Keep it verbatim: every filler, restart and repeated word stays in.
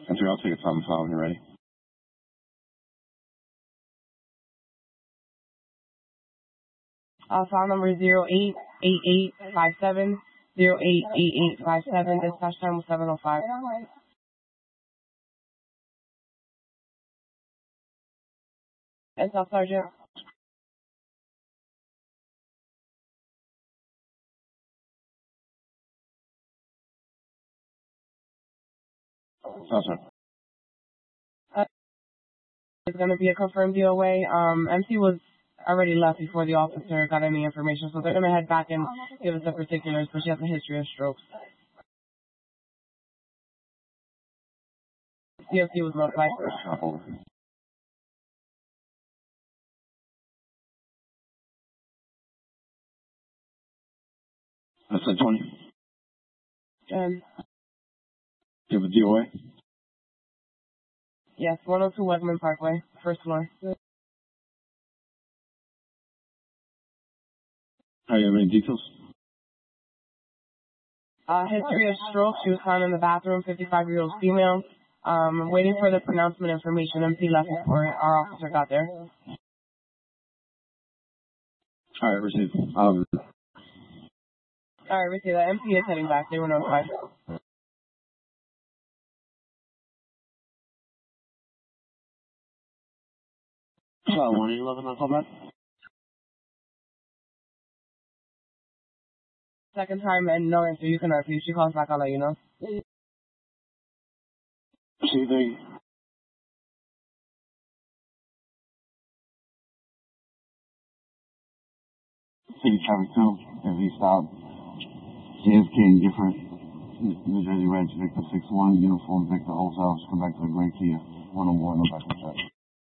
And three, I'll take a time file when you're ready. Uh, file number zero eight eight eight five seven, zero eight eight eight five seven, dispatch time was seven oh five. And Staff Sergeant. Awesome. Uh, it's going to be a confirmed D O A. Um, M C was already left before the officer got any information, so they're going to head back and give us the particulars, but she has a history of strokes. C F C was notified first. I said twenty. Um, Do you have a D O A? yes, one oh two Wegman Parkway, first floor. Are you have any details? Uh, history of stroke. She was found in the bathroom, fifty-five-year-old female. Um, I'm waiting for the pronouncement information. M C left before our officer got there. All right, received. Um, All right, receive that. M C is heading back. They were notified. so, one eleven, I'll call back. Second time and no answer. You can repeat. If she calls back, I'll let you know. See, they... City traffic two, if he stopped. J F K indifferent. New Jersey Reg, Victor six one, uniform Victor Olds House, come back to the Great Kia. one oh one, no back to check.